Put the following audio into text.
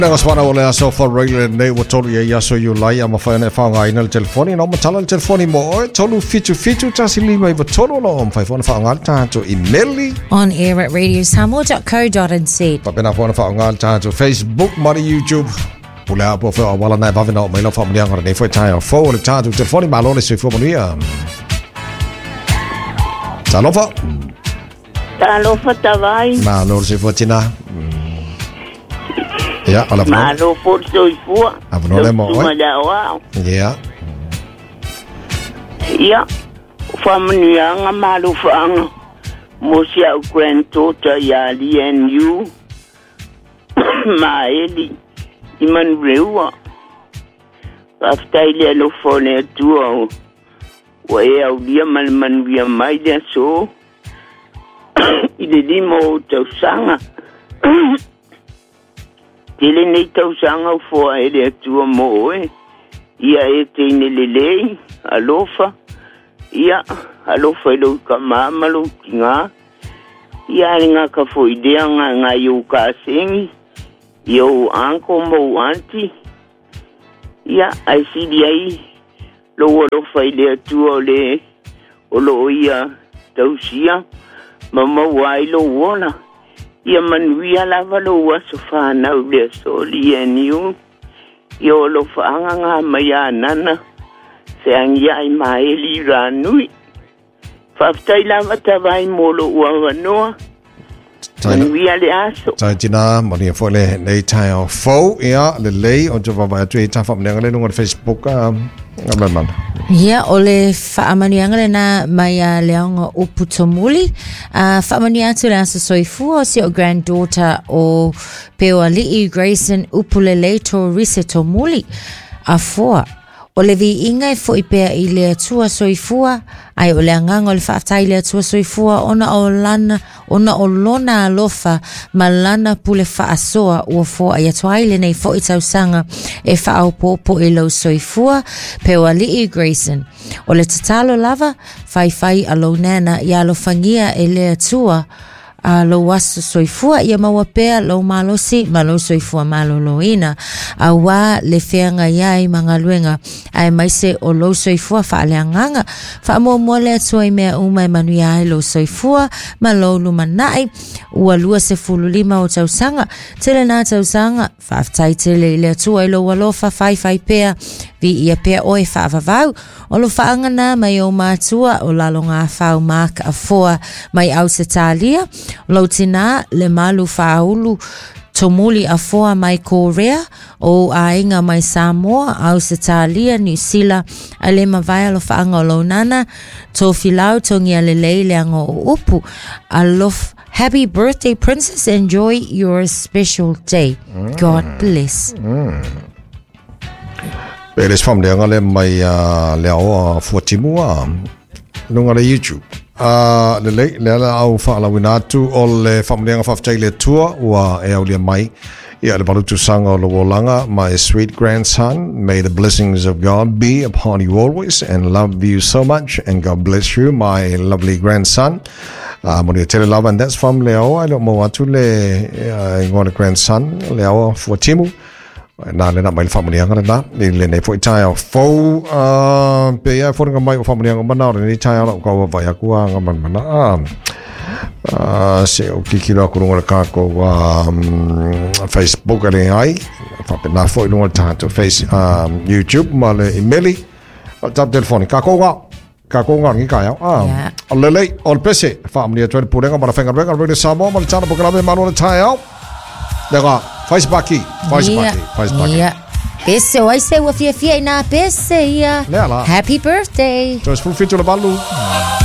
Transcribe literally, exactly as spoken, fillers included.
Nós vamos olhar só for regular nei o tolu ia so you lai ama fa na fa ngai na telefone no matala telefone mo tolu fitu fitu tasi lima i tolu no am fa fa fa ngal ta to email on air at radio samoa dot co dot n z. pa pena fa fa ngal ta to Facebook mari YouTube pula po fa wala na va vena mai lo fa mlia ngara nei foi ta fo le ta to telefone ma lo le se fo monia ta lo fa ta lo fa ta vai ma lo se fo tina ya ala fa ma lo por soi fua abno le mo ya ya fa mnia nga ma lo fa nga mo sia granddaughter ya li and you ma eli iman rewa after ile lo phone tu o wa ya dia man man via mai dia so ile di mo to sanga ile nei to sanga fo ile tu mo e ia e te ne lele alofa ia alofa lo kama malo kinga ia nga ka fo idea nga nga yu ka singi yo anko mo anti ya I C D I lo lo faile tu ole olo ia tausia mama wai lo wona ya man wia la valo wasofa na ule soli eniu yo lo fanga nga maya nana seang ya maeli ranui faftai la matavai molo wa noa tai tina moni fo le nei tai o fo ia le lei o jo va tu ta fa mlenga le no Facebook um man ia ole fa amanianga le na mai leonga uputomuli a fa amania tu la soifu o si o granddaughter o Peoali Grayson upulele to riseto muli a foa o le vi inga fo i pea i le tua soifua ai o le anganga o le whaatai le tua soifua ona o lana ona o lona alofa ma lana pule whaasoa ua fo ai atuai le nei fo i tausanga e whaau popo i lau soifua Peoali i Grayson o le tatalo lava fai fai alo nana i alo fangia e le tua a lo waso soifua ia maua pea lo malosi malo soifua malo loina a wa le feanga iai mangaluenga ai maise o lo soifua fa aleanganga fa mo mo le tsoi me uma manuia lo soifua malo lumanai ua lua se fulu lima o tausanga tele na tausanga fa tai tele le tsoi lo walofa fai fai pea vi ia pea oi fa vavau o lo faanga na mai o matua o lalonga fau mak a foa mai au se talia lo tina le malu faulu tomuli a foa mai Korea o ainga mai Samoa au se talia New Zealand ale mavai lo faanga o lo nana to filau tongi ale leile ango upu alof. Happy birthday, princess. Enjoy your special day. Mm. God bless. Mm. Peles fam le ngale mai leo fuatimua nunga le YouTube. Ah le le le au fa la winatu o le fam le fa ftai le tua wa e au le mai ia le balutu sanga lo wolanga my sweet grandson, may the blessings of God be upon you always and love you so much and God bless you my lovely grandson. Ah mo tele love and that's from Leo I don't know to le ngona grandson Leo fuatimu na le na mai family nga na ni le nei foi tai fo a pe ya fo nga mai family nga mana ni tai la ko va ya ku nga man mana a se o kiki la ku nga ka ko wa Facebook ale ai fa pe na fo no ta to face YouTube ma le email tap telefoni ka ko nga ka ko nga ngi ka ya a le le ol pese family to pure nga mara fenga nga le samo ma chana po kala be mano le tai au daga faz baki faz baki faz baki yeah pese oi se o fia fia na pese ia happy birthday to es fu fito le balu